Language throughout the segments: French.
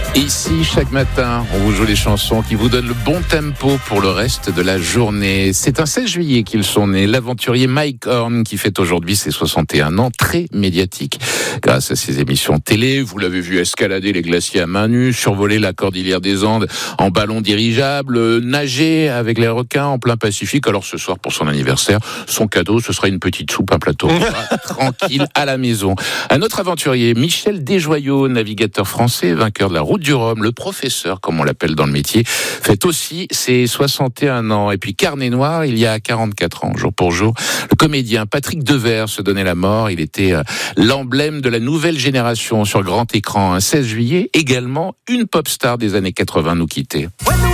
Ici, chaque matin, on vous joue les chansons qui vous donnent le bon tempo pour le reste de la journée. C'est un 16 juillet qu'ils sont nés, l'aventurier Mike Horn qui fête aujourd'hui ses 61 ans, très médiatique grâce à ses émissions télé. Vous l'avez vu escalader les glaciers à main nue, survoler la cordillère des Andes en ballon dirigeable, nager avec les requins en plein Pacifique. Alors ce soir, pour son anniversaire, son cadeau, ce sera une petite soupe, un plateau tranquille à la maison. Un autre aventurier, Michel Desjoyaux, navigateur français, vainqueur de la Route du Rhum, le professeur, comme on l'appelle dans le métier, fête aussi ses 61 ans. Et puis Carnet Noir, il y a 44 ans, jour pour jour, le comédien Patrick Devers se donnait la mort. Il était l'emblème de la nouvelle génération sur grand écran. Un 16 juillet, également, une pop star des années 80 nous quittait.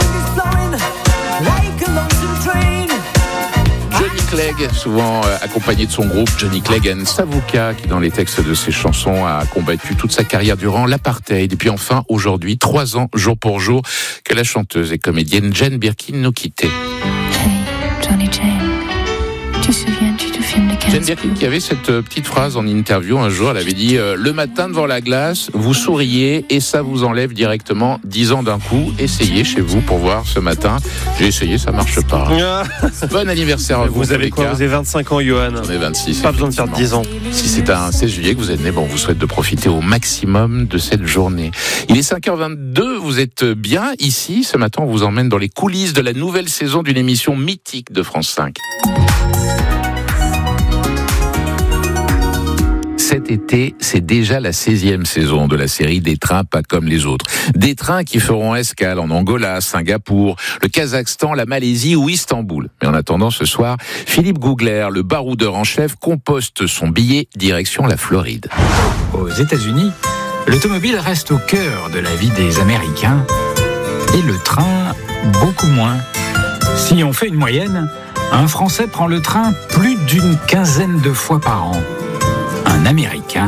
Johnny Clegg, souvent accompagné de son groupe Johnny Clegg and Savuka, qui dans les textes de ses chansons a combattu toute sa carrière durant l'apartheid. Et puis enfin, aujourd'hui, 3 ans, jour pour jour, que la chanteuse et comédienne Jane Birkin nous quittait. Hey, Johnny Jane, tu souviens-tu du film de Jane Birkin qui avait cette petite phrase en interview un jour, elle avait dit le matin devant la glace, vous souriez et ça vous enlève directement 10 ans d'un coup. Essayez chez vous pour voir ce matin. J'ai essayé, ça marche pas. Bon anniversaire à vous. Vous avez quoi? Vous avez 25 ans, Johan. J'en ai 26. Pas besoin de faire 10 ans. Si c'est un 16 juillet que vous êtes né, on vous souhaite de profiter au maximum de cette journée. Il est 5h22, vous êtes bien ici. Ce matin, on vous emmène dans les coulisses de la nouvelle saison d'une émission mythique de France 5. Cet été, c'est déjà la 16e saison de la série Des trains pas comme les autres. Des trains qui feront escale en Angola, Singapour, le Kazakhstan, la Malaisie ou Istanbul. Mais en attendant ce soir, Philippe Googler, le baroudeur en chef, composte son billet direction la Floride. Aux États-Unis, l'automobile reste au cœur de la vie des Américains et le train beaucoup moins. Si on fait une moyenne, un Français prend le train plus d'une quinzaine de fois par an. Un Américain,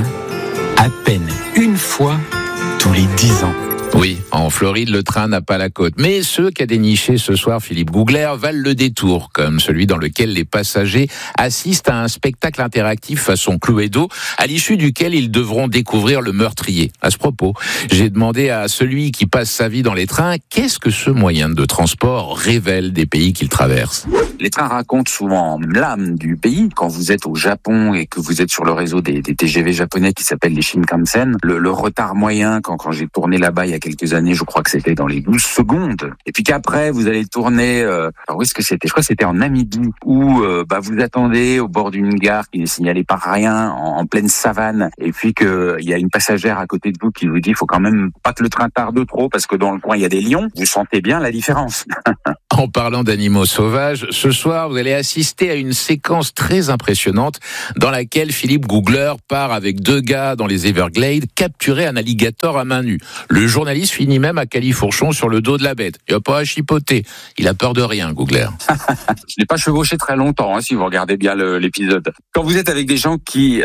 à peine une fois tous les 10 ans. Oui, en Floride, le train n'a pas la côte. Mais ceux qu'a déniché ce soir Philippe Googler valent le détour, comme celui dans lequel les passagers assistent à un spectacle interactif façon Cluedo, à l'issue duquel ils devront découvrir le meurtrier. À ce propos, j'ai demandé à celui qui passe sa vie dans les trains, qu'est-ce que ce moyen de transport révèle des pays qu'il traverse ? Les trains racontent souvent l'âme du pays. Quand vous êtes au Japon et que vous êtes sur le réseau des TGV japonais qui s'appellent les Shinkansen, le retard moyen, quand j'ai tourné là-bas il y a quelques années, je crois que c'était dans les 12 secondes. Et puis qu'après, vous allez tourner, alors où est-ce que c'était ? Je crois que c'était en Namibie, où vous attendez au bord d'une gare qui n'est signalée par rien, en pleine savane, et puis qu'il y a une passagère à côté de vous qui vous dit, il faut quand même pas que le train tarde trop, parce que dans le coin, il y a des lions. Vous sentez bien la différence. En parlant d'animaux sauvages, ce soir, vous allez assister à une séquence très impressionnante dans laquelle Philippe Googler part avec 2 gars dans les Everglades capturer un alligator à main nue. Le journaliste finit même à califourchon sur le dos de la bête. Il n'a pas à chipoter. Il a peur de rien, Googler. Je n'ai pas chevauché très longtemps, si vous regardez bien l'épisode. Quand vous êtes avec des gens qui,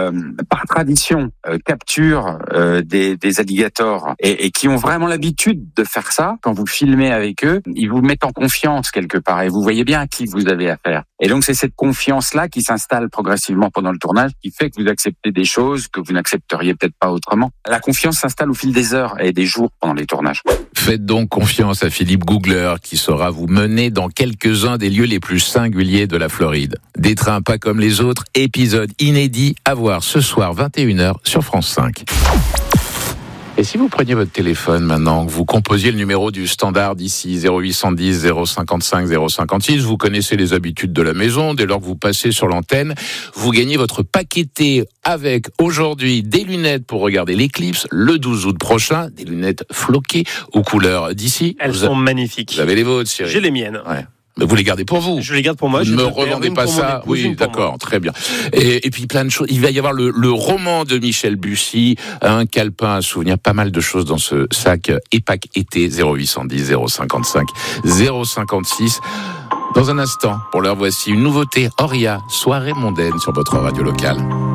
par tradition, capturent des alligators et qui ont vraiment l'habitude de faire ça, quand vous filmez avec eux, ils vous mettent en confiance quelque part et vous voyez bien à qui vous avez affaire. Et donc c'est cette confiance-là qui s'installe progressivement pendant le tournage qui fait que vous acceptez des choses que vous n'accepteriez peut-être pas autrement. La confiance s'installe au fil des heures et des jours pendant les tournages. Faites donc confiance à Philippe Googler qui saura vous mener dans quelques-uns des lieux les plus singuliers de la Floride. Des trains pas comme les autres, épisode inédit à voir ce soir 21h sur France 5. Et si vous preniez votre téléphone maintenant, que vous composiez le numéro du standard d'ici 0810 055 056, vous connaissez les habitudes de la maison, dès lors que vous passez sur l'antenne, vous gagnez votre paquet thé avec aujourd'hui des lunettes pour regarder l'éclipse le 12 août prochain, des lunettes floquées aux couleurs d'ici. Elles sont magnifiques. Vous avez les vôtres, Cyril ? J'ai les miennes. Ouais. Mais vous les gardez pour vous. Je les garde pour moi. Vous ne me revendez pas ça. Oui, d'accord, très bien. Et puis plein de choses. Il va y avoir le roman de Michel Bussy, un calepin à souvenir, pas mal de choses dans ce sac EPAC été 0810 055 056. Dans un instant, pour l'heure, voici une nouveauté, Oria, soirée mondaine sur votre radio locale.